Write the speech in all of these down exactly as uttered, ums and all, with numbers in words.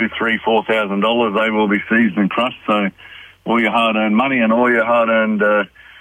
two, three, four thousand dollars, they will be seized and crushed. So all your hard-earned money and all your hard-earned uh,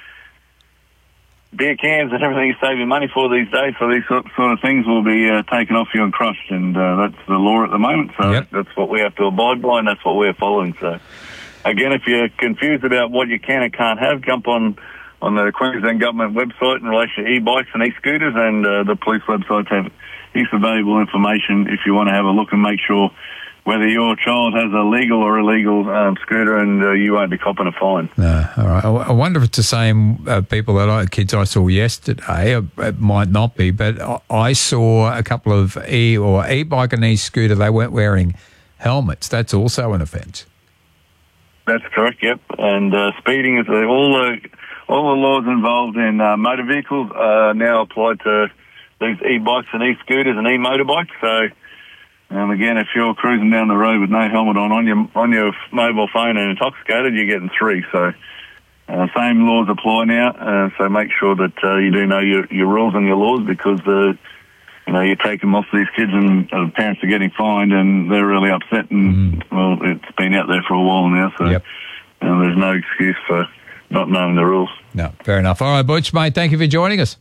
beer cans and everything you're saving money for these days for these sort, sort of things will be uh, taken off you and crushed, and uh, that's the law at the moment. So Yep. that's what we have to abide by, and that's what we're following. So again, if you're confused about what you can and can't have, jump on on the Queensland Government website in relation to e-bikes and e-scooters, and uh, the police websites have heaps of valuable information if you want to have a look and make sure whether your child has a legal or illegal um, scooter, and uh, you won't be copping a fine. No, all right. I, I wonder if it's the same uh, people that I, kids I saw yesterday. It might not be, but I, I saw a couple of e or e-bike and e-scooter. They weren't wearing helmets. That's also an offence. That's correct. Yep, and uh, speeding is uh, all the all the laws involved in uh, motor vehicles are now applied to these e-bikes and e-scooters and e-motorbikes. So. Um, again, if you're cruising down the road with no helmet on, on your on your mobile phone and intoxicated, you're getting three. So, uh, same laws apply now. Uh, so make sure that uh, you do know your, your rules and your laws, because uh, you know you're taking off these kids, and uh, parents are getting fined, and they're really upset. And mm. well, it's been out there for a while now, so yep. uh, there's no excuse for not knowing the rules. No, fair enough. All right, Butch, mate, thank you for joining us.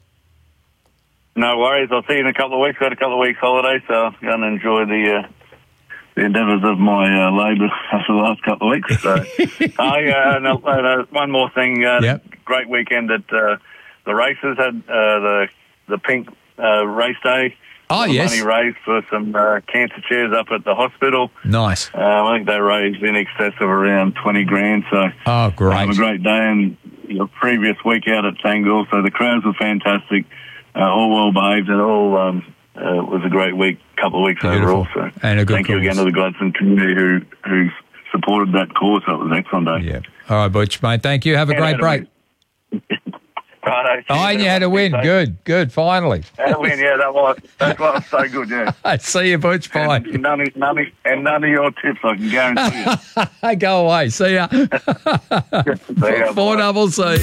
No worries. I'll see you in a couple of weeks. Got a couple of weeks holiday, so I'm going to enjoy the uh, the endeavours of my uh, labour for the last couple of weeks. So, oh, yeah, no, uh, one more thing. Uh, yep. Great weekend at uh, the races. Had uh, the the pink uh, race day. Oh, yes. Money raised for some uh, cancer chairs up at the hospital. Nice. Uh, I think they raised in excess of around twenty grand. So, oh, great. Have a great day. And the previous week out at Tangor, so the crowds were fantastic. Uh, all well behaved, and all um, uh, was a great week, couple of weeks Beautiful. overall. So and a good thank cause. you again to the Gladstone community who who supported that cause. That was an excellent day. Yeah. All right, Butch, mate. Thank you. Have a and great break. Righto. Oh, and you had a win. Good, good. Finally. Had a win. Yeah, that was that was so good. Yeah. I see you, Butch. Bye. And none, of, none, of, and none of your tips, I can guarantee you. Go away. See ya. See ya. Four double C.